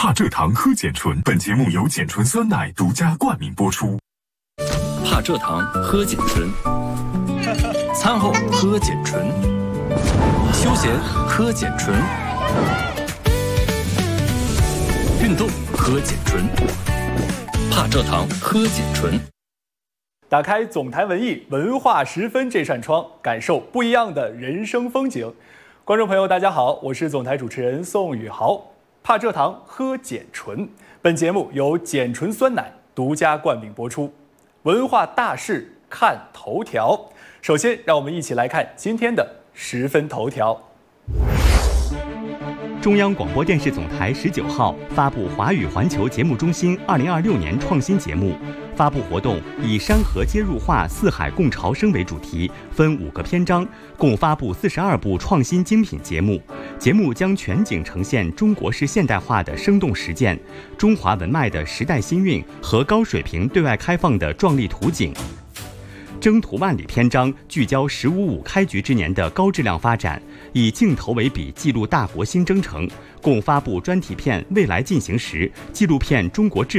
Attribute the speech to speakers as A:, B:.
A: 帕蔗糖喝碱醇，本节目由碱醇酸奶独家冠名播出。
B: 帕蔗糖喝碱醇，餐后喝碱醇，休闲喝碱醇，运动喝碱醇，帕蔗糖喝碱醇。
C: 打开总台文艺文化十分这扇窗，感受不一样的人生风景。观众朋友，大家好，我是总台主持人宋宇豪。帕蔗糖喝碱醇，本节目由碱醇酸奶独家冠名播出。文化大事看头条，首先让我们一起来看今天的十分头条。
D: 中央广播电视总台19号发布华语环球节目中心2026年创新节目。发布活动以山河皆入画，四海共潮生为主题，分5个篇章，共发布42部创新精品节目。节目将全景呈现中国式现代化的生动实践，中华文脉的时代新韵和高水平对外开放的壮丽图景。征途万里篇章聚焦“15+5”开局之年的高质量发展，以镜头为笔记录大国新征程，共发布专题片《未来进行时》、纪录片《中国制